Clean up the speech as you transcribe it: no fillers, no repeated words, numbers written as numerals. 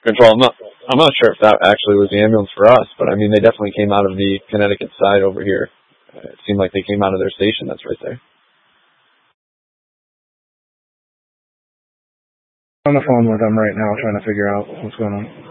control. I'm not sure if that actually was the ambulance for us, but I mean, they definitely came out of the Connecticut side over here. It seemed like they came out of their station that's right there. On the phone with them right now, trying to figure out what's going on.